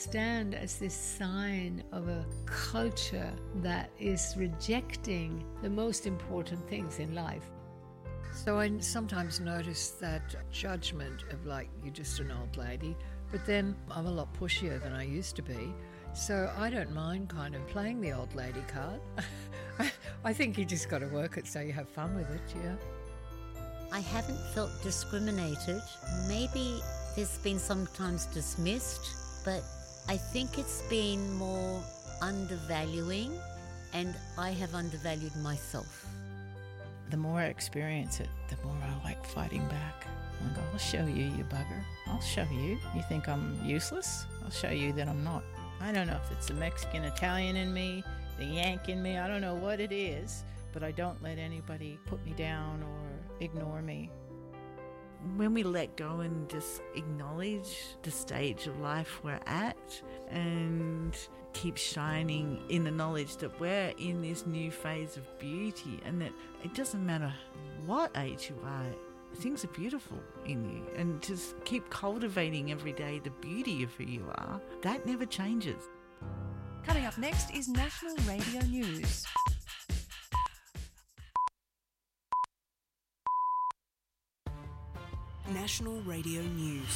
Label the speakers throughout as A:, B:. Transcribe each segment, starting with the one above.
A: stand as this sign of a culture that is rejecting the most important things in life. So I sometimes notice that judgment of like, you're just an old lady, but then I'm a lot pushier than I used to be. So I don't mind kind of playing the old lady card. I think you just got to work it so you have fun with it, yeah.
B: I haven't felt discriminated. Maybe there's been sometimes dismissed, but I think it's been more undervaluing, and I have undervalued myself.
C: The more I experience it, the more I like fighting back. I go, I'll show you, you bugger. I'll show you. You think I'm useless? I'll show you that I'm not. I don't know if it's the Mexican Italian in me, the Yank in me, I don't know what it is, but I don't let anybody put me down or ignore me.
D: When we let go and just acknowledge the stage of life we're at and keep shining in the knowledge that we're in this new phase of beauty, and that it doesn't matter what age you are, things are beautiful in you, and just keep cultivating every day the beauty of who you are, that never changes.
E: Coming up next is National Radio News.
F: National Radio News.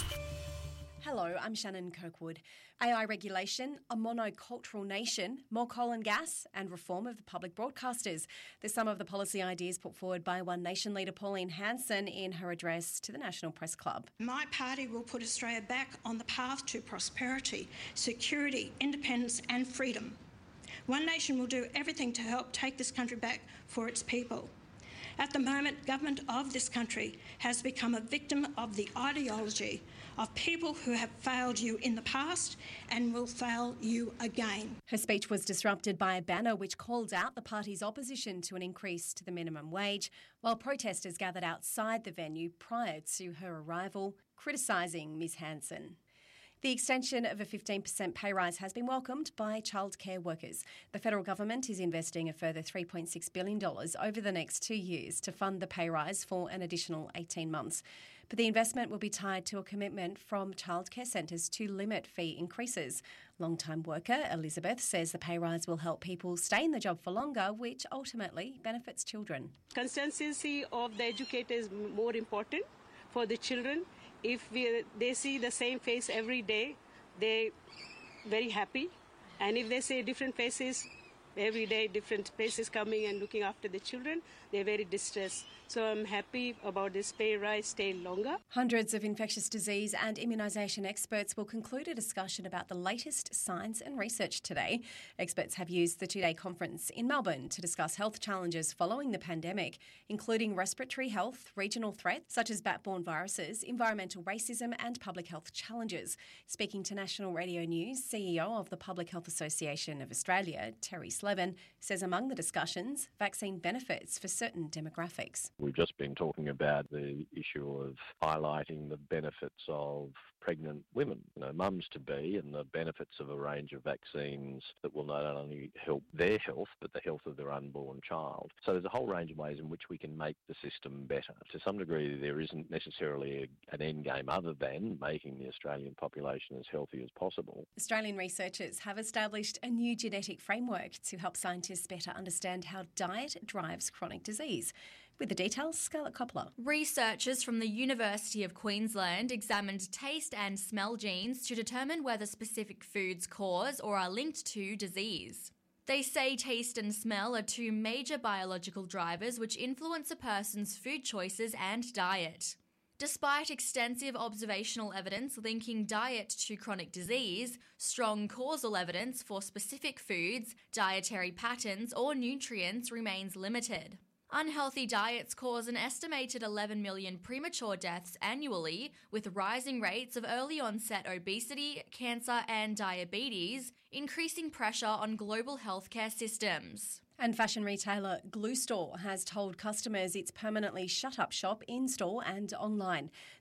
G: Hello, I'm Shannon Kirkwood. AI regulation, a monocultural nation, more coal and gas, and reform of the public broadcasters. They're some of the policy ideas put forward by One Nation leader Pauline Hanson in her address to the National Press Club.
H: My party will put Australia back on the path to prosperity, security, independence and freedom. One Nation will do everything to help take this country back for its people. At the moment, government of this country has become a victim of the ideology of people who have failed you in the past and will fail you again.
G: Her speech was disrupted by a banner which called out the party's opposition to an increase to the minimum wage, while protesters gathered outside the venue prior to her arrival, criticising Ms Hanson. The extension of a 15% pay rise has been welcomed by childcare workers. The federal government is investing a further $3.6 billion over the next 2 years to fund the pay rise for an additional 18 months. But the investment will be tied to a commitment from childcare centres to limit fee increases. Long-time worker Elizabeth says the pay rise will help people stay in the job for longer, which ultimately benefits children.
I: Consistency of the educator is more important for the children. If they see the same face every day, they're very happy. And if they see different faces every day, different faces coming and looking after the children, they're very distressed. So I'm happy about this pay rise staying longer.
G: Hundreds of infectious disease and immunisation experts will conclude a discussion about the latest science and research today. Experts have used the two-day conference in Melbourne to discuss health challenges following the pandemic, including respiratory health, regional threats such as bat-borne viruses, environmental racism and public health challenges. Speaking to National Radio News, CEO of the Public Health Association of Australia, Terry Slevin, says among the discussions, vaccine benefits for certain demographics.
J: We've just been talking about the issue of highlighting the benefits of pregnant women, mums-to-be, and the benefits of a range of vaccines that will not only help their health, but the health of their unborn child. So there's a whole range of ways in which we can make the system better. To some degree, there isn't necessarily an end game other than making the Australian population as healthy as possible.
G: Australian researchers have established a new genetic framework to help scientists better understand how diet drives chronic disease. With the details, Scarlett Coppola.
K: Researchers from the University of Queensland examined taste and smell genes to determine whether specific foods cause or are linked to disease. They say taste and smell are two major biological drivers which influence a person's food choices and diet. Despite extensive observational evidence linking diet to chronic disease, strong causal evidence for specific foods, dietary patterns, or nutrients remains limited. Unhealthy diets cause an estimated 11 million premature deaths annually, with rising rates of early-onset obesity, cancer and diabetes, increasing pressure on global healthcare systems.
G: And fashion retailer Glue Store has told customers it's permanently shut up shop in-store and online.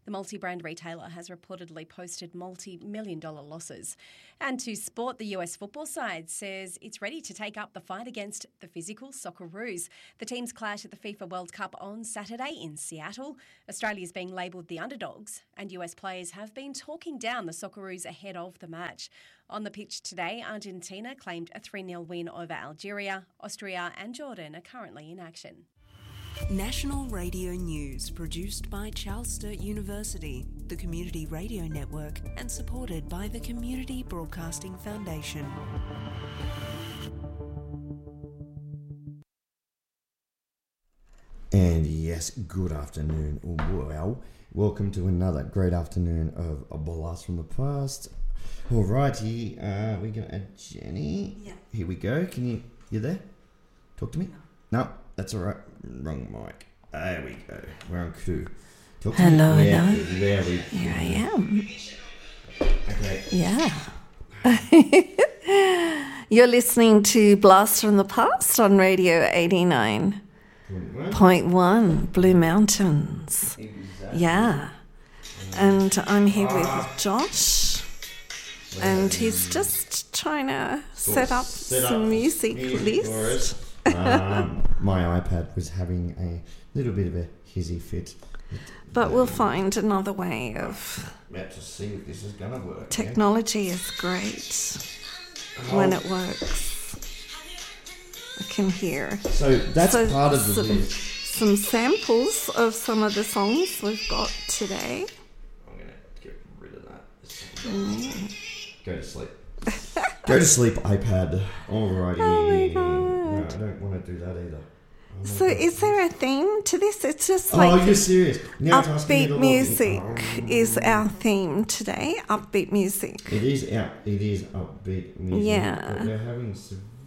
G: The multi-brand retailer has reportedly posted multi-million-dollar losses. And to sport, the US football side says it's ready to take up the fight against the physical Socceroos. The teams clash at the FIFA World Cup on Saturday in Seattle. Australia's being labelled the underdogs, and US players have been talking down the Socceroos ahead of the match. On the pitch today, Argentina claimed a 3-0 win over Algeria. Austria and Jordan are currently in action.
F: National Radio News, produced by Charles Sturt University, the Community Radio Network, and supported by the Community Broadcasting Foundation.
L: And yes, good afternoon. Well, welcome to another great afternoon of A Blast from the Past. Alrighty, we got a Jenny.
D: Yeah.
L: Here we go. You there? Talk to me? No, that's alright. Wrong mic. There we go. We're on cue. Talk to
M: Hello,
L: me.
M: hello.
L: There we go.
M: Here I am.
L: Okay.
M: Yeah. You're listening to Blast from the Past on Radio 89.1 Blue Mountains.
L: Exactly.
M: Yeah. And I'm here with Josh. And he's just trying to set up some music list.
L: My iPad was having a little bit of a hizzy fit.
M: But we'll find another way of...
L: Let's just see if this is going to work.
M: Technology is great when it works. I can hear.
L: So that's part of the list.
M: Some samples of some of the songs we've got today.
L: I'm going to get rid of that. Go to sleep. Go to sleep, iPad. Alrighty.
M: Oh my God.
L: No, I don't want to do that either.
M: So is there a theme to this? It's just
L: like... Oh, you're serious? Now
M: upbeat music is our theme today. Upbeat music.
L: It is upbeat music.
M: Yeah.
L: But we're having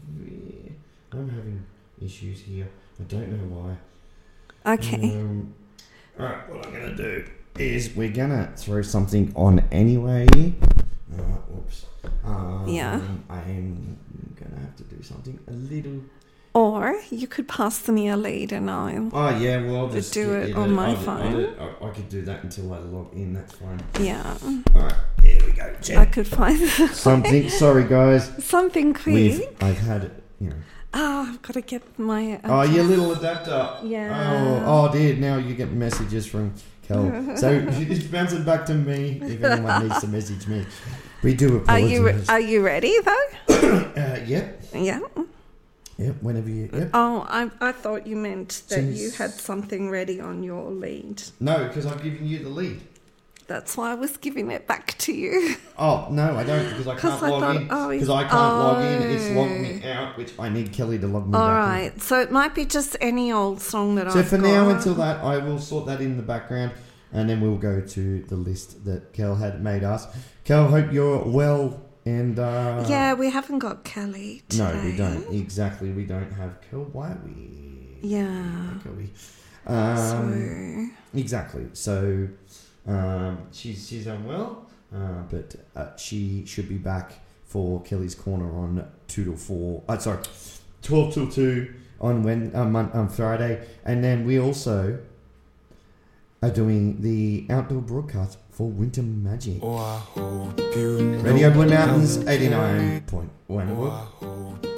L: I'm having issues here. I don't know why.
M: Okay.
L: Alright, what I'm going to do is we're going to throw something on anyway. Whoops.
M: Yeah.
L: I am going to have to do something a little...
M: Or you could pass me a lead and I'll
L: I'll just
M: do it on my phone.
L: I could do that until I log in, that's fine.
M: Yeah.
L: Alright, here we go, Jen.
M: I could find
L: something, sorry guys.
M: Something quick.
L: I've had,
M: I've got to get my...
L: your little adapter.
M: Yeah.
L: Oh dear, now you get messages from Kel. So it's bouncing back to me if anyone needs to message me. We do apologise.
M: Are you ready though?
L: Yep.
M: Yeah.
L: Yep, whenever you... Yep.
M: Oh, I thought you meant that you had something ready on your lead.
L: No, because I'm giving you the lead.
M: That's why I was giving it back to you.
L: Oh, no, I don't, because I can't log in. Because I can't log in. It's logged me out, which I need Kelly to log me back in.
M: All right, so it might be just any old song that I've got.
L: So for now, until that, I will sort that in the background, and then we'll go to the list that Kel had made us. Kel, hope you're well. And
M: yeah, we haven't got Kelly today.
L: No, we don't. Exactly, we don't have Kel. Why are we?
M: Yeah.
L: Kelly.
M: Exactly.
L: So she's unwell, but she should be back for Kelly's Corner on 2 till 4. 12 till 2 on Friday, and then we also are doing the outdoor broadcast for Winter Magic. Radio Blue Mountains 89.1.